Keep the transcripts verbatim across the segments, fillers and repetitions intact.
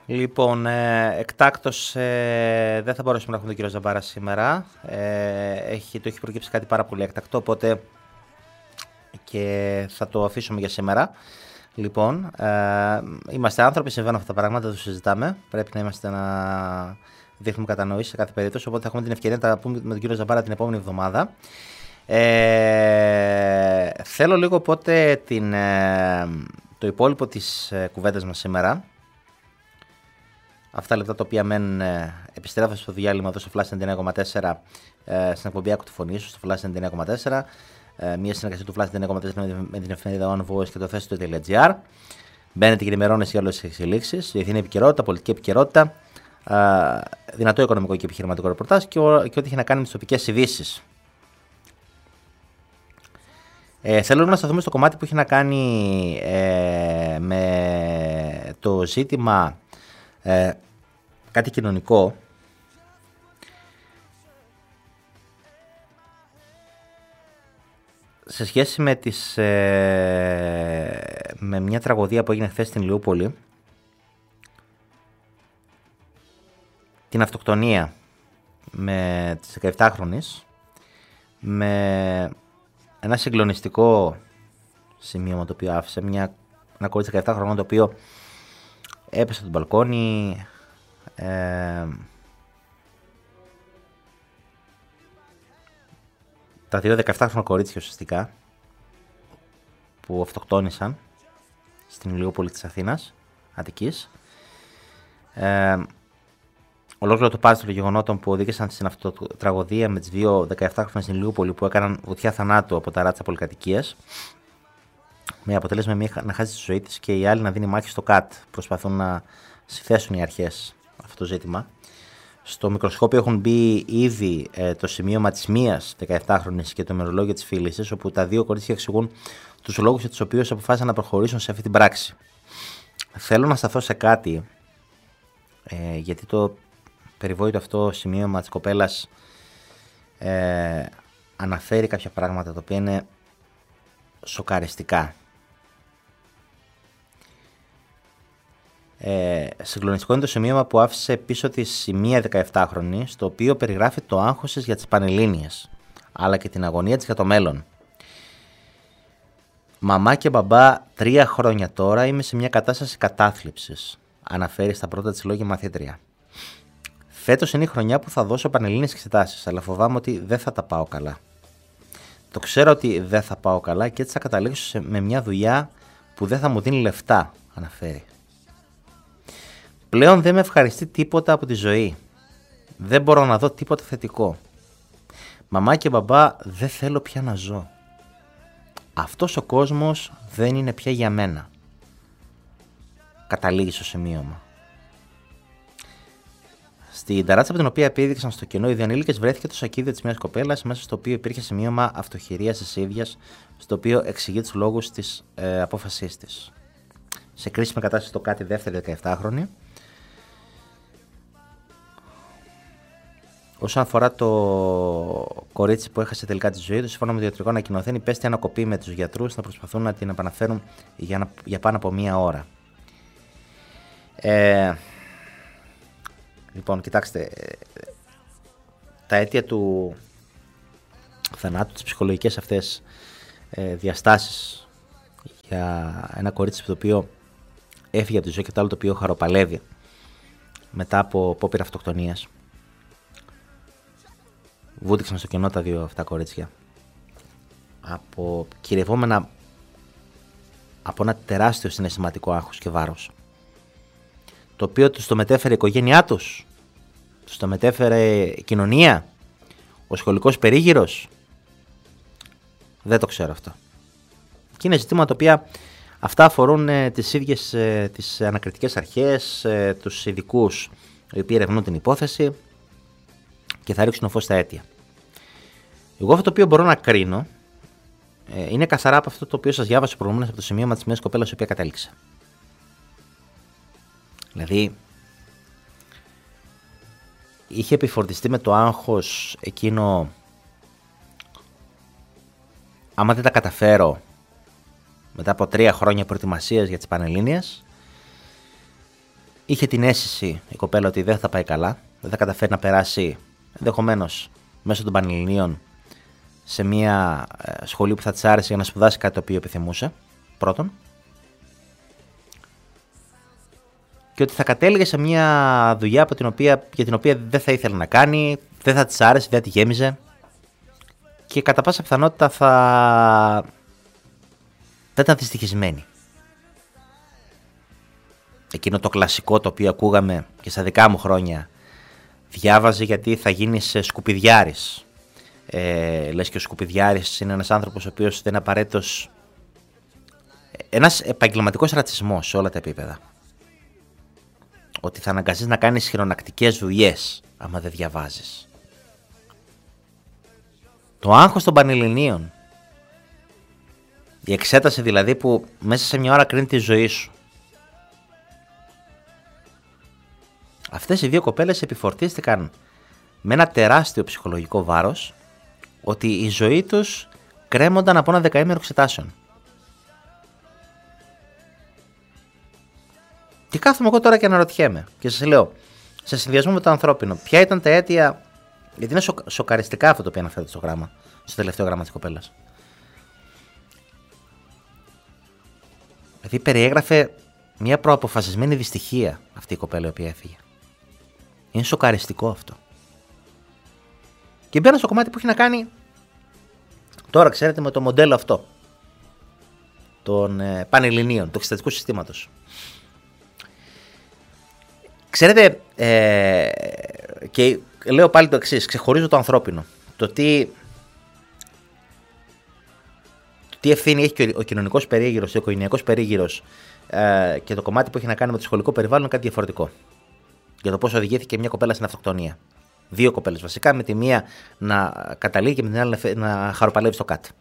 Λοιπόν, ε, εκτάκτως ε, δεν θα μπορέσουμε να έχουμε τον κύριο Ζαμπάρα σήμερα. Ε, έχει, το έχει προκύψει κάτι πάρα πολύ εκτακτό, οπότε και θα το αφήσουμε για σήμερα. Λοιπόν, ε, είμαστε άνθρωποι, συμβαίνουν αυτά τα πράγματα, δεν το συζητάμε. Πρέπει να είμαστε να δείχνουμε κατανόηση σε κάθε περίπτωση, οπότε θα έχουμε την ευκαιρία να τα πούμε με τον κύριο Ζαμπάρα την επόμενη εβδομάδα. Ε, θέλω λίγο οπότε την, ε, το υπόλοιπο της ε, κουβέντας μας σήμερα. Αυτά τα λεπτά τα οποία μένουν, ε, επιστρέφω στο διάλειμμα εδώ στο Flash ενενήντα εννέα κόμμα τέσσερα, ε, στην εκπομπή Άκου τη Φωνή σου, στο Flash ενενήντα εννέα κόμμα τέσσερα, ε, μια συνεργασία του Flash ενενήντα εννέα κόμμα τέσσερα με την εφημερίδα On Voice και το Θέστο.gr. Μπαίνετε και ενημερώνεστε για όλες τις εξελίξεις, διεθνή επικαιρότητα, πολιτική επικαιρότητα, ε, δυνατό οικονομικό και επιχειρηματικό ρεπορτάζ και, ο, και ό,τι έχει να κάνει με τις τοπικές ειδήσεις. Ε, θέλω να σταθούμε στο κομμάτι που έχει να κάνει ε, με το ζήτημα ε, κάτι κοινωνικό. Σε σχέση με, τις, ε, με μια τραγωδία που έγινε χθες στην Ηλιούπολη, την αυτοκτονία με τις δεκαεπτάχρονης, με ένα συγκλονιστικό σημείωμα το οποίο άφησε, μια, ένα κορίτσι δεκαεπτά χρονών το οποίο έπεσε από τον μπαλκόνι, ε, τα δύο δεκαεπτάχρονα κορίτσια ουσιαστικά που αυτοκτόνησαν στην Ηλιούπολη της Αθήνας, Αττικής. Ε, Ολόκληρο το πάρτι των γεγονότων που οδήγησαν στην αυτοτραγωδία με τις δύο δεκαεπτάχρονες στην Ηλιούπολη που έκαναν βουτιά θανάτου από τα ράτσα πολυκατοικίας, με αποτέλεσμα μία να χάσει τη ζωή της και η άλλη να δίνει μάχη στο ΚΑΤ. Προσπαθούν να συθέσουν οι αρχές αυτό το ζήτημα. Στο μικροσκόπιο έχουν μπει ήδη ε, το σημείωμα της μίας δεκαεπτάχρονης και το ημερολόγιο της φίλης της, όπου τα δύο κορίτσια εξηγούν τους λόγους για τους οποίους αποφάσισαν να προχωρήσουν σε αυτή την πράξη. Θέλω να σταθώ σε κάτι, ε, γιατί το περιβόητο αυτό σημείωμα της κοπέλας ε, αναφέρει κάποια πράγματα τα οποία είναι σοκαριστικά. Ε, συγκλονιστικό είναι το σημείωμα που άφησε πίσω της η μία δεκαεπτάχρονη, στο οποίο περιγράφει το άγχος της για τις Πανελλήνιες, αλλά και την αγωνία της για το μέλλον. Μαμά και μπαμπά, τρία χρόνια τώρα είμαι σε μια κατάσταση κατάθλιψης, αναφέρει στα πρώτα της λόγια μαθήτρια. Φέτος είναι η χρονιά που θα δώσω πανελλήνιες εξετάσεις, αλλά φοβάμαι ότι δεν θα τα πάω καλά. Το ξέρω ότι δεν θα πάω καλά και έτσι θα καταλήξω σε, με μια δουλειά που δεν θα μου δίνει λεφτά, αναφέρει. Πλέον δεν με ευχαριστεί τίποτα από τη ζωή. Δεν μπορώ να δω τίποτα θετικό. Μαμά και μπαμπά, δεν θέλω πια να ζω. Αυτός ο κόσμος δεν είναι πια για μένα. Καταλήγει στο σημείωμα. Στην ταράτσα από την οποία επίδειξαν στο κενό οι δύο ανήλικες βρέθηκε το σακίδιο της μιας κοπέλας, μέσα στο οποίο υπήρχε σημείωμα αυτοχειρίας της ίδιας, στο οποίο εξηγεί τους λόγους της ε, απόφασής της. Σε κρίσιμη κατάσταση το κάτι δεύτερη δεκαεπτάχρονη. Όσον αφορά το κορίτσι που έχασε τελικά τη ζωή του, σύμφωνα με το ιατρικό ανακοινωθέν, υπέστη ανακοπή με τους γιατρούς να προσπαθούν να την επαναφέρουν για, να, για πάνω από μία ώρα. Ε, λοιπόν, κοιτάξτε, τα αίτια του θανάτου, τις ψυχολογικές αυτές ε, διαστάσεις για ένα κορίτσι το οποίο έφυγε από τη ζωή και το άλλο το οποίο χαροπαλεύει μετά από απόπειρα αυτοκτονίας. Βούτυξαν στο κενό τα δύο αυτά κορίτσια, από κυριευόμενα από ένα τεράστιο συναισθηματικό άγχος και βάρος, το οποίο τους το μετέφερε η οικογένειά τους, τους το μετέφερε η κοινωνία, ο σχολικός περίγυρος. Δεν το ξέρω αυτό. Και είναι ζητήματα τα οποία αυτά αφορούν ε, τις ίδιες ε, τις ανακριτικές αρχές, ε, τους ειδικούς οι οποίοι ερευνούν την υπόθεση και θα ρίξουν φως στα αίτια. Εγώ αυτό το οποίο μπορώ να κρίνω ε, είναι καθαρά από αυτό το οποίο σας διάβασα προηγουμένως από το σημείωμα της μιας κοπέλας η οποία κατέληξε. Δηλαδή, είχε επιφορτιστεί με το άγχος εκείνο, άμα δεν τα καταφέρω μετά από τρία χρόνια προετοιμασίας για τις Πανελλήνιες, είχε την αίσθηση η κοπέλα ότι δεν θα πάει καλά, δεν θα καταφέρει να περάσει ενδεχομένως μέσω των Πανελληνίων σε μια σχολή που θα της άρεσε για να σπουδάσει κάτι το οποίο επιθυμούσε, πρώτον. Και ότι θα κατέληγε σε μια δουλειά από την οποία, για την οποία δεν θα ήθελε να κάνει, δεν θα της άρεσε, δεν θα τη γέμιζε και κατά πάσα πιθανότητα θα, θα ήταν δυστυχισμένη. Εκείνο το κλασικό το οποίο ακούγαμε και στα δικά μου χρόνια, διάβαζε γιατί θα γίνεις σκουπιδιάρης. Ε, λες και ο σκουπιδιάρης είναι ένας άνθρωπος ο οποίος δεν είναι απαραίτητος, ένας επαγγελματικός ρατσισμός σε όλα τα επίπεδα. Ότι θα αναγκαστείς να κάνεις χειρονακτικές δουλειές άμα δεν διαβάζεις. Το άγχος των Πανελληνίων, η εξέταση δηλαδή που μέσα σε μια ώρα κρίνει τη ζωή σου. Αυτές οι δύο κοπέλες επιφορτίστηκαν με ένα τεράστιο ψυχολογικό βάρος ότι η ζωή τους κρέμονταν από ένα δεκαήμερο εξετάσεων. Και κάθομαι εγώ τώρα και αναρωτιέμαι και σας λέω, σε συνδυασμό με το ανθρώπινο, ποια ήταν τα αίτια, γιατί είναι σοκ, σοκαριστικά αυτό το οποίο αναφέρεται στο γράμμα, στο τελευταίο γράμμα της κοπέλας. Δηλαδή περιέγραφε μια προαποφασισμένη δυστυχία αυτή η κοπέλα η οποία έφυγε. Είναι σοκαριστικό αυτό. Και μπαίνω στο κομμάτι που έχει να κάνει τώρα, ξέρετε, με το μοντέλο αυτό των ε, Πανελληνίων, του εξεταστικού συστήματος. Ξέρετε, ε, και λέω πάλι το εξής, ξεχωρίζω το ανθρώπινο. Το τι, το τι ευθύνη έχει και ο κοινωνικός περίγυρος, ο οικογενειακός περίγυρος ε, και το κομμάτι που έχει να κάνει με το σχολικό περιβάλλον είναι κάτι διαφορετικό. Για το πώς οδηγήθηκε μια κοπέλα στην αυτοκτονία. Δύο κοπέλες βασικά, με τη μία να καταλήγει και με την άλλη να χαροπαλεύει στο κάτω.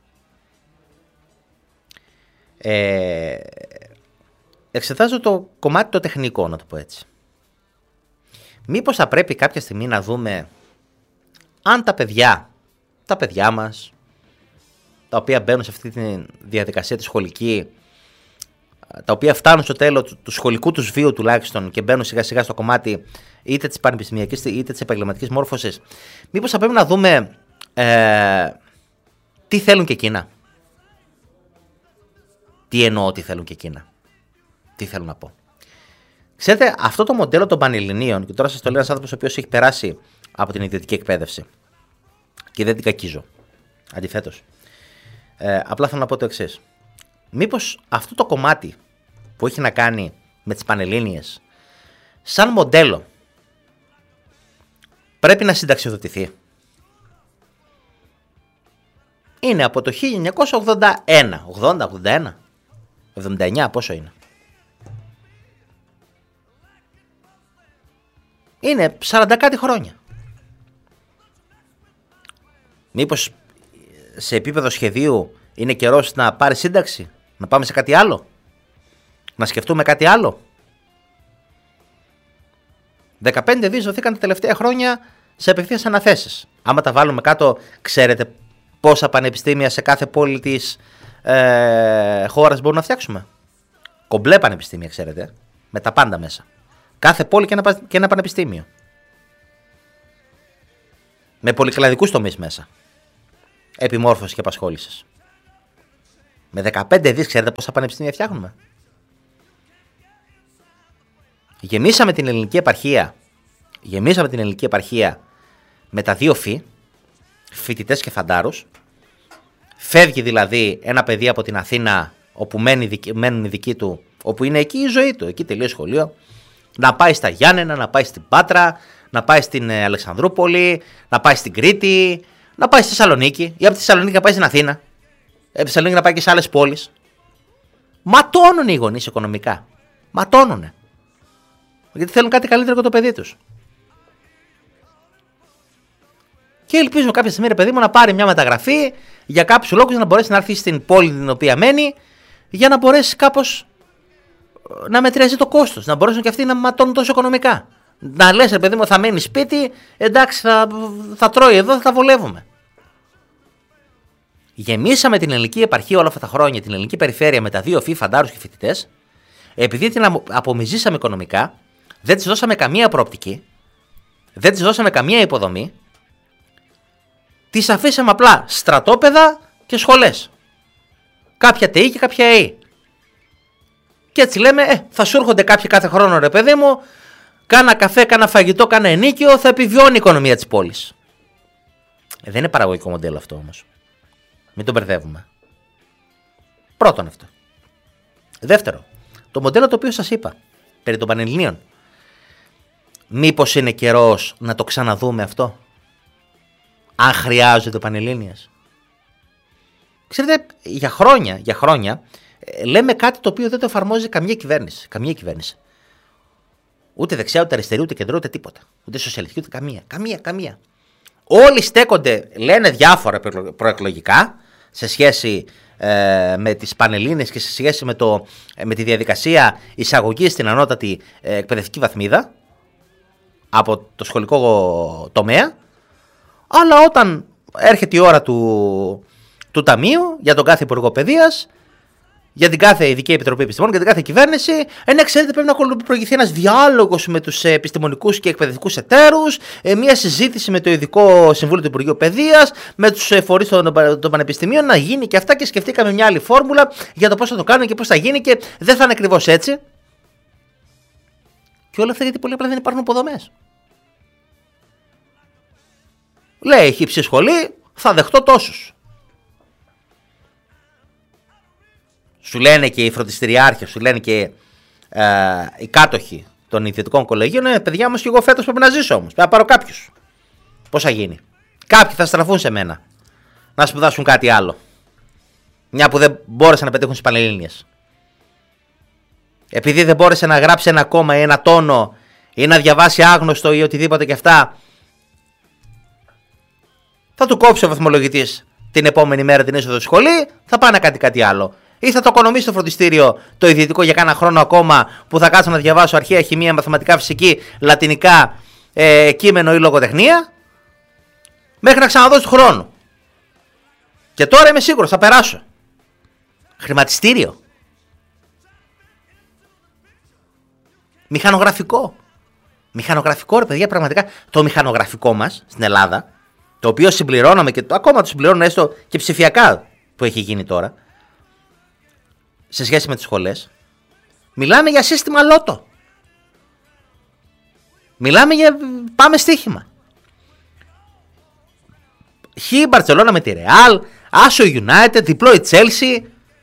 Ε, εξετάζω το κομμάτι το τεχνικό, να το πω έτσι. Μήπως θα πρέπει κάποια στιγμή να δούμε αν τα παιδιά, τα παιδιά μας, τα οποία μπαίνουν σε αυτή τη διαδικασία τη σχολική, τα οποία φτάνουν στο τέλος του, του σχολικού τους βίου τουλάχιστον και μπαίνουν σιγά σιγά στο κομμάτι είτε της πανεπιστημιακής είτε της επαγγελματικής μόρφωσης, μήπως θα πρέπει να δούμε ε, τι θέλουν και εκείνα. Τι εννοώ τι θέλουν και εκείνα. Τι θέλω να πω. Ξέρετε, αυτό το μοντέλο των Πανελληνίων, και τώρα σας το λέω ένας άνθρωπος ο οποίος έχει περάσει από την ιδιωτική εκπαίδευση και δεν την κακίζω. Αντιθέτως. Ε, απλά θέλω να πω το εξής. Μήπως αυτό το κομμάτι που έχει να κάνει με τις Πανελλήνιες, σαν μοντέλο, πρέπει να συνταξιοδοτηθεί. Είναι από το χίλια εννιακόσια ογδόντα ένα, ογδόντα, ογδόντα ένα, εβδομήντα εννιά, πόσο είναι. Είναι σαράντα κάτι χρόνια. Μήπως σε επίπεδο σχεδίου είναι καιρός να πάρει σύνταξη, να πάμε σε κάτι άλλο, να σκεφτούμε κάτι άλλο. δεκαπέντε δις δοθήκαν τα τελευταία χρόνια σε απευθείας αναθέσεις. Άμα τα βάλουμε κάτω, ξέρετε πόσα πανεπιστήμια σε κάθε πόλη της ε, χώρας μπορούμε να φτιάξουμε. Κομπλέ πανεπιστήμια, ξέρετε, με τα πάντα μέσα. Κάθε πόλη και ένα, και ένα πανεπιστήμιο. Με πολυκλαδικούς τομείς μέσα. Επιμόρφωση και απασχόλησης. Με δεκαπέντε δις, ξέρετε πόσα πανεπιστήμια φτιάχνουμε. Γεμίσαμε την ελληνική επαρχία. Γεμίσαμε την ελληνική επαρχία με τα δύο φύ, φοιτητές και φαντάρους. Φεύγει δηλαδή ένα παιδί από την Αθήνα, όπου μένουν οι δικοί του, όπου είναι εκεί η ζωή του, εκεί τελείω σχολείο, να πάει στα Γιάννενα, να πάει στην Πάτρα, να πάει στην Αλεξανδρούπολη, να πάει στην Κρήτη, να πάει στη Θεσσαλονίκη, ή από τη Θεσσαλονίκη να πάει στην Αθήνα, από τη Θεσσαλονίκη να πάει και σε άλλες πόλεις. Ματώνουν οι γονείς οικονομικά. Ματώνουνε. Γιατί θέλουν κάτι καλύτερο για το παιδί τους. Και ελπίζουν κάποια στιγμή, ρε παιδί μου, να πάρει μια μεταγραφή για κάποιους λόγους να μπορέσει να έρθει στην πόλη την οποία μένει, για να μπορέσει κάπως να μετριάζει το κόστος, να μπορέσουν και αυτοί να ματώνουν τόσο οικονομικά. Να λες, ρε παιδί μου, θα μένει σπίτι, εντάξει, θα, θα τρώει εδώ, θα τα βολεύουμε. Γεμίσαμε την ελληνική επαρχία όλα αυτά τα χρόνια, την ελληνική περιφέρεια με τα δύο φύ, φαντάρους και φοιτητές, επειδή την απομυζήσαμε οικονομικά, δεν της δώσαμε καμία προοπτική, δεν της δώσαμε καμία υποδομή, τις αφήσαμε απλά στρατόπεδα και σχολές. Κάποια ΤΕΙ και κάποια ΕΗ. Και έτσι λέμε, ε, θα σου έρχονται κάποιοι κάθε χρόνο, ρε παιδί μου, κάνα καφέ, κάνα φαγητό, κάνα ενίκιο, θα επιβιώνει η οικονομία της πόλης. Ε, δεν είναι παραγωγικό μοντέλο αυτό όμως. Μην το μπερδεύουμε. Πρώτον αυτό. Δεύτερο, το μοντέλο το οποίο σας είπα, περί των Πανελληνίων. Μήπως είναι καιρός να το ξαναδούμε αυτό? Αν χρειάζεται ο Πανελλήνιας. Ξέρετε, για χρόνια, για χρόνια λέμε κάτι το οποίο δεν το εφαρμόζει καμία κυβέρνηση. Καμία κυβέρνηση. Ούτε δεξιά, ούτε αριστερή, ούτε κεντρό, ούτε τίποτα. Ούτε σοσιαλιστική, ούτε καμία. Καμία, καμία. Όλοι στέκονται, λένε διάφορα προεκλογικά σε σχέση ε, με τις Πανελλήνες και σε σχέση με, το, με τη διαδικασία εισαγωγής στην ανώτατη ε, εκπαιδευτική βαθμίδα από το σχολικό τομέα. Αλλά όταν έρχεται η ώρα του, του ταμείου για τον κάθε υπουργό παιδείας, για την κάθε ειδική επιτροπή επιστημών, για την κάθε κυβέρνηση, ενώ ξέρετε πρέπει να προηγηθεί ένας διάλογος με τους επιστημονικούς και εκπαιδευτικούς εταίρους, μια συζήτηση με το ειδικό συμβούλιο του Υπουργείου Παιδείας, με τους φορείς των, των πανεπιστημίων, να γίνει και αυτά, και σκεφτήκαμε μια άλλη φόρμουλα για το πώς θα το κάνουμε και πώς θα γίνει, και δεν θα είναι ακριβώς έτσι. Και όλα αυτά γιατί πολύ απλά δεν υπάρχουν υποδομές. Λέει η χύψη σχολή, θα δεχτώ τόσους. Σου λένε και οι φροντιστηριάρχες, σου λένε και ε, οι κάτοχοι των ιδιωτικών κολεγίων, ε, παιδιά μου, και εγώ φέτος πρέπει να ζήσω όμως. Πρέπει να πάρω κάποιους. Πώς θα γίνει? Κάποιοι θα στραφούν σε μένα να σπουδάσουν κάτι άλλο. Μια που δεν μπόρεσαν να πετύχουν στις Πανελλήνιες. Επειδή δεν μπόρεσε να γράψει ένα κόμμα ή ένα τόνο ή να διαβάσει άγνωστο ή οτιδήποτε και αυτά, θα του κόψει ο βαθμολογητής την επόμενη μέρα την είσοδο στη σχολή, θα πάει να κάνει κάτι άλλο. Ή θα το οικονομήσει το φροντιστήριο το ιδιωτικό για κάνα χρόνο ακόμα, που θα κάτσω να διαβάσω αρχαία χημεία, μαθηματικά, φυσική, λατινικά, ε, κείμενο ή λογοτεχνία, μέχρι να ξαναδώσει του χρόνου. Και τώρα είμαι σίγουρος, θα περάσω. Χρηματιστήριο. Μηχανογραφικό. Μηχανογραφικό, ρε παιδιά, πραγματικά. Το μηχανογραφικό μας στην Ελλάδα, το οποίο συμπληρώναμε και το, ακόμα το συμπληρώνω έστω και ψηφιακά που έχει γίνει τώρα, σε σχέση με τις σχολές, μιλάμε για σύστημα λότο. Μιλάμε για πάμε στοίχημα. Χ η Μπαρτσελώνα με τη Ρεάλ, Άσο United, διπλό η Chelsea,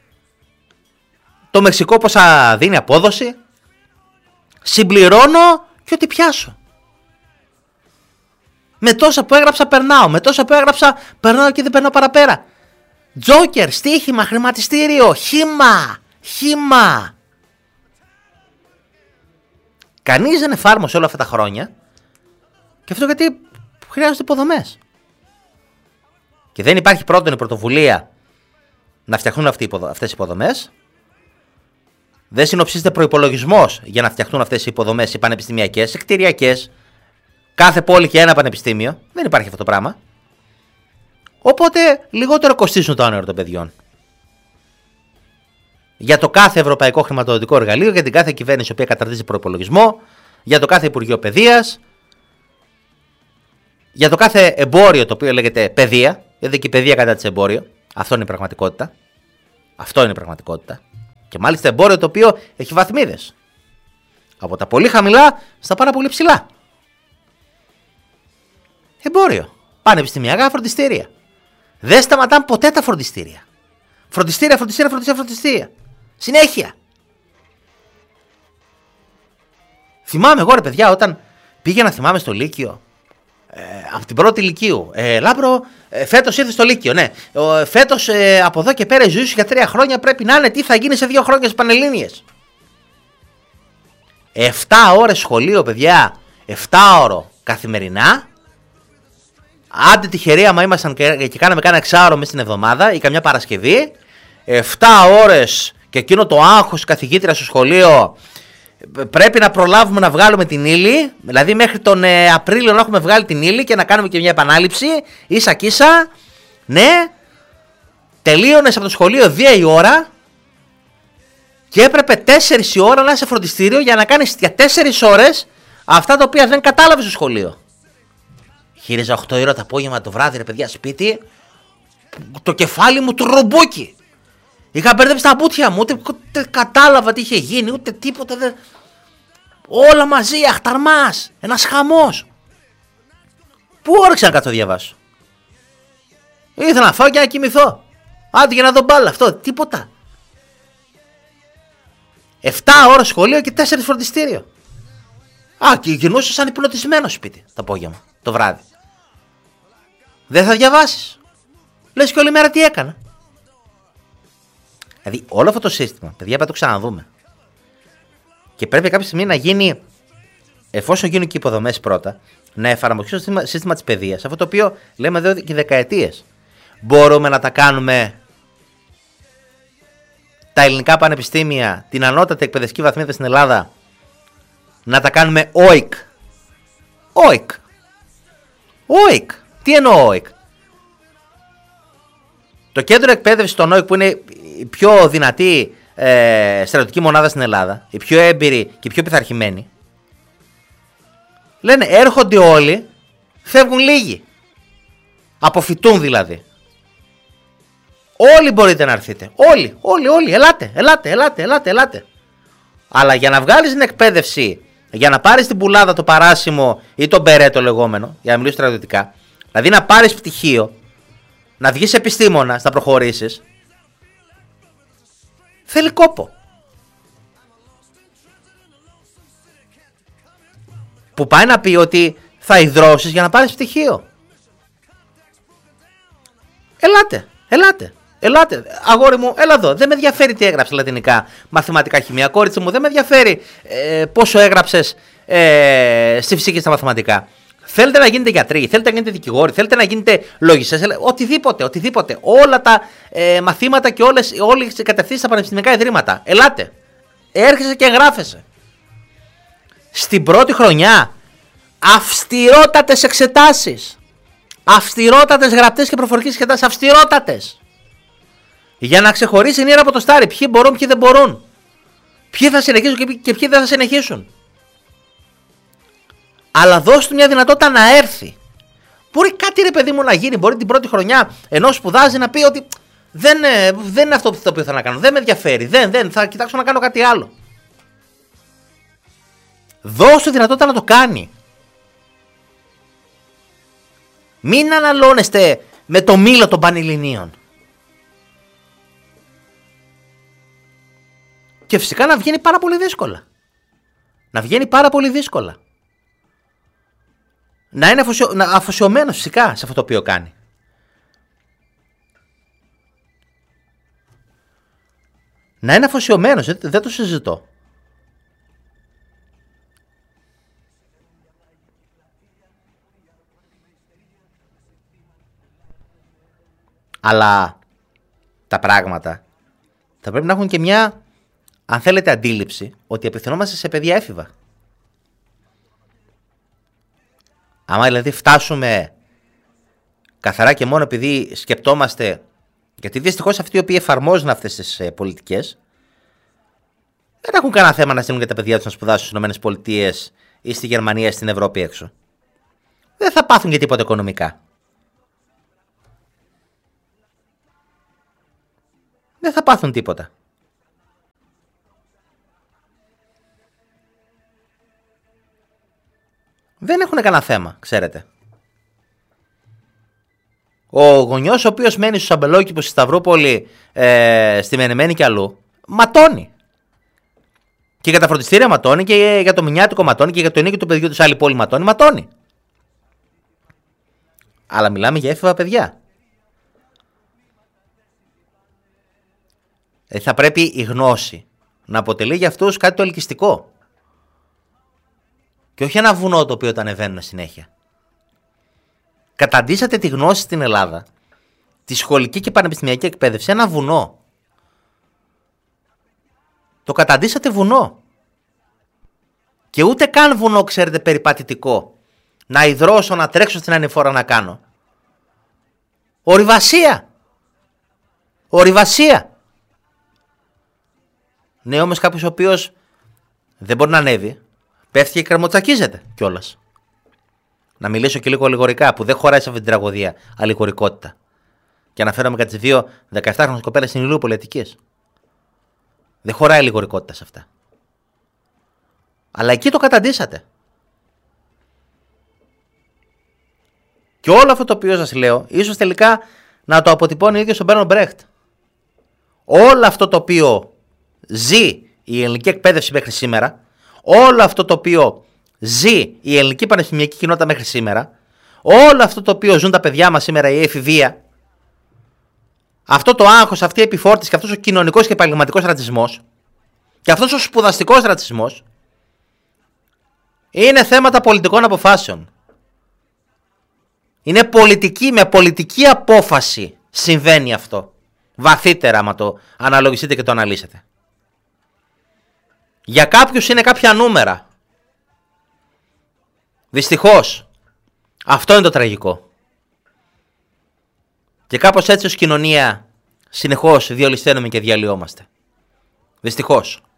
το Μεξικό πόσα δίνει απόδοση. Συμπληρώνω και ό,τι πιάσω. Με τόσα που έγραψα περνάω, με τόσα που έγραψα περνάω και δεν περνάω παραπέρα. Τζόκερ, στοίχημα, χρηματιστήριο, χύμα, χύμα. Κανείς δεν εφάρμοσε όλα αυτά τα χρόνια, και αυτό γιατί χρειάζονται υποδομές. Και δεν υπάρχει πρώτον η πρωτοβουλία να φτιαχτούν αυτές οι υποδομές. Δεν συνοψίζεται προϋπολογισμός για να φτιαχτούν αυτές οι υποδομές, οι πανεπιστημιακές, οι κτηριακές. Κάθε πόλη και ένα πανεπιστήμιο. Δεν υπάρχει αυτό το πράγμα. Οπότε λιγότερο κοστίζουν το όνειρο των παιδιών. Για το κάθε ευρωπαϊκό χρηματοδοτικό εργαλείο, για την κάθε κυβέρνηση η οποία καταρτίζει προϋπολογισμό, για το κάθε Υπουργείο Παιδείας, για το κάθε εμπόριο το οποίο λέγεται παιδεία, γιατί και η παιδεία κατά της εμπόριο. Αυτό είναι η πραγματικότητα. Αυτό είναι η πραγματικότητα. Και μάλιστα εμπόριο το οποίο έχει βαθμίδες. Από τα πολύ χαμηλά στα πάρα πολύ ψηλά. Εμπόριο. Πανεπιστημιακά φροντιστήρια. Δεν σταματάνε ποτέ τα φροντιστήρια. Φροντιστήρια, φροντιστήρια, φροντιστήρια, φροντιστήρια. Συνέχεια. Θυμάμαι εγώ, ρε παιδιά, όταν πήγαινα, θυμάμαι, στο Λύκειο. Ε, από την πρώτη Λυκείου. Ε, Λάμπρο, ε, φέτος ήρθε στο Λύκειο, ναι. Ε, φέτος ε, από εδώ και πέρα η ζωή σου για τρία χρόνια πρέπει να είναι τι θα γίνει σε δύο χρόνια στις Πανελλήνιες. Εφτά ώρες σχολείο, παιδιά. Εφτά ώρο καθημερινά. Άντε τυχεροί άμα ήμασταν και, και κάναμε κάνα εξάωρο μέσα στην εβδομάδα ή καμιά Παρασκευή. Εφτά ώρες και εκείνο το άγχος καθηγήτρια στο σχολείο. Πρέπει να προλάβουμε να βγάλουμε την ύλη. Δηλαδή μέχρι τον ε, Απρίλιο να έχουμε βγάλει την ύλη και να κάνουμε και μια επανάληψη. Ίσα κίσα. Ναι. Τελείωνες από το σχολείο δύο η ώρα. Και έπρεπε τέσσερις η ώρα να είσαι φροντιστήριο για να κάνεις για τέσσερις ώρες αυτά τα οποία δεν κατάλαβες στο σχολείο. Χείριζα οκτώ ώρα το απόγευμα το βράδυ, ρε παιδιά, σπίτι. Το κεφάλι μου του ρομπούκι. Είχα μπερδέψει τα μπουτια μου, ούτε, ούτε κατάλαβα τι είχε γίνει, ούτε τίποτα. Δε... Όλα μαζί, αχταρμάς, ένας χαμός. Πού όρεξα να κάτσω να διαβάσω. Ήθελα να φάω και να κοιμηθώ. Άντε για να δω μπάλα, αυτό, τίποτα. Εφτά ώρες σχολείο και τέσσερις φροντιστήριο. Α, και γυρνούσε σαν υπνοτισμένο σπίτι το απόγευμα, το βράδυ. Δεν θα διαβάσεις. Λες και όλη μέρα τι έκανα. Δηλαδή όλο αυτό το σύστημα, παιδιά, πρέπει να το ξαναδούμε. Και πρέπει κάποια στιγμή να γίνει, εφόσον γίνουν και υποδομές πρώτα, να εφαρμοστεί το σύστημα, σύστημα της παιδείας. Αυτό το οποίο λέμε εδώ και δεκαετίες. Μπορούμε να τα κάνουμε τα ελληνικά πανεπιστήμια, την ανώτατη εκπαιδευτική βαθμίδα στην Ελλάδα, να τα κάνουμε ο ε κ. ο ε κ. ο ε κ. Τι εννοώ ο ε κ. Το κέντρο εκπαίδευσης των ο ε κ, που είναι η πιο δυνατή ε, στρατιωτική μονάδα στην Ελλάδα, η πιο έμπειρη και η πιο πειθαρχημένη, λένε έρχονται όλοι, φεύγουν λίγοι. Αποφυτούν δηλαδή. Όλοι μπορείτε να έρθετε. Όλοι, όλοι, όλοι. Ελάτε, ελάτε, ελάτε, ελάτε, ελάτε. Αλλά για να βγάλεις την εκπαίδευση, για να πάρεις την πουλάδα, το παράσημο ή τον μπερέτο λεγόμενο, για να μιλήσω στρατιωτικά, δηλαδή να πάρεις πτυχίο, να βγεις επιστήμονας, να προχωρήσεις, θέλει κόπο. Που πάει να πει ότι θα ιδρώσεις για να πάρεις πτυχίο. Ελάτε, ελάτε. Ελάτε, αγόρι μου, έλα εδώ. Δεν με ενδιαφέρει τι έγραψε λατινικά, μαθηματικά, χημεία. Κόριτσι μου, δεν με ενδιαφέρει ε, πόσο έγραψες ε, στη φυσική και στα μαθηματικά. Θέλετε να γίνετε γιατροί, θέλετε να γίνετε δικηγόροι, θέλετε να γίνετε λογιστές, οτιδήποτε, οτιδήποτε. Όλα τα ε, μαθήματα και όλες, όλες οι κατευθύνσεις στα πανεπιστημιακά ιδρύματα. Ελάτε. Έρχεσαι και εγγράφεσαι. Στην πρώτη χρονιά, αυστηρότατες εξετάσεις. Αυστηρότατες γραπτές και προφορικές εξετάσεις. Αυστηρότατες. Για να ξεχωρίσει η νύρα από το στάρι. Ποιοι μπορούν, ποιοι δεν μπορούν. Ποιοι θα συνεχίσουν και ποιοι δεν θα συνεχίσουν. Αλλά δώσ' του μια δυνατότητα να έρθει. Μπορεί κάτι, ρε παιδί μου, να γίνει. Μπορεί την πρώτη χρονιά, ενώ σπουδάζει, να πει ότι δεν, δεν είναι αυτό το οποίο θα να κάνω. Δεν με ενδιαφέρει. Δεν, δεν. Θα κοιτάξω να κάνω κάτι άλλο. Δώσ' του δυνατότητα να το κάνει. Μην αναλώνεστε με το μήλο των Πανελληνίων. Και φυσικά να βγαίνει πάρα πολύ δύσκολα. Να βγαίνει πάρα πολύ δύσκολα. Να είναι αφοσιο... αφοσιωμένος φυσικά σε αυτό το οποίο κάνει. Να είναι αφοσιωμένος, δεν, δεν το συζητώ. Αλλά τα πράγματα θα πρέπει να έχουν και μια, αν θέλετε, αντίληψη ότι απευθυνόμαστε σε παιδιά έφηβα. Άμα δηλαδή φτάσουμε καθαρά και μόνο επειδή σκεπτόμαστε, γιατί δυστυχώς αυτοί οι οποίοι εφαρμόζουν αυτές τις ε, πολιτικές δεν έχουν κανένα θέμα να στείλουν και τα παιδιά τους να σπουδάσουν στις ΗΠΑ ή στη Γερμανία ή στην Ευρώπη έξω. Δεν θα πάθουν και τίποτα οικονομικά. Δεν θα πάθουν τίποτα. Δεν έχουν κανένα θέμα, ξέρετε. Ο γονιός ο οποίος μένει στους Αμπελόκηπους, στη Σταυρούπολη, ε, στη Μενεμένη και αλλού, ματώνει. Και για τα φροντιστήρια ματώνει και για το μηνιάτικο ματώνει και για το ενίκιο του παιδιού του σε άλλη πόλη ματώνει, ματώνει. Αλλά μιλάμε για έφηβα παιδιά. Ε, θα πρέπει η γνώση να αποτελεί για αυτούς κάτι το ελκυστικό. Και όχι ένα βουνό το οποίο τα ανεβαίνουν συνέχεια. Καταντήσατε τη γνώση στην Ελλάδα, τη σχολική και πανεπιστημιακή εκπαίδευση, ένα βουνό. Το καταντήσατε βουνό. Και ούτε καν βουνό, ξέρετε, περιπατητικό. Να υδρώσω, να τρέξω στην ανηφόρα να κάνω. Ορειβασία. Ορειβασία. Ναι, όμως κάποιος ο οποίος δεν μπορεί να ανέβει, πέφτει και κρεμοτσακίζεται κιόλας. Να μιλήσω και λίγο αλληγορικά, που δεν χωράει σε αυτή την τραγωδία αλληγορικότητα. Και αναφέρομαι κατά τις δύο δεκαεφτάχρονες κοπέλες στην Ηλιούπολη Αττικής. Δεν χωράει αλληγορικότητα σε αυτά. Αλλά εκεί το καταντήσατε. Και όλο αυτό το οποίο σας λέω, ίσως τελικά να το αποτυπώνει ο ίδιος ο Μπέρτολτ Μπρέχτ. Όλο αυτό το οποίο ζει η ελληνική εκπαίδευση μέχρι σήμερα, όλο αυτό το οποίο ζει η ελληνική πανεπιστημιακή κοινότητα μέχρι σήμερα, όλο αυτό το οποίο ζουν τα παιδιά μας σήμερα, η εφηβεία, αυτό το άγχος, αυτή η επιφόρτιση και αυτός ο κοινωνικός και επαγγελματικός ρατσισμός και αυτός ο σπουδαστικός ρατσισμός είναι θέματα πολιτικών αποφάσεων. Είναι πολιτική, με πολιτική απόφαση συμβαίνει αυτό. Βαθύτερα, άμα το αναλογιστείτε και το αναλύσετε. Για κάποιους είναι κάποια νούμερα. Δυστυχώς. Αυτό είναι το τραγικό. Και κάπως έτσι ως κοινωνία συνεχώς διολυσθένουμε και διαλυόμαστε. Δυστυχώς.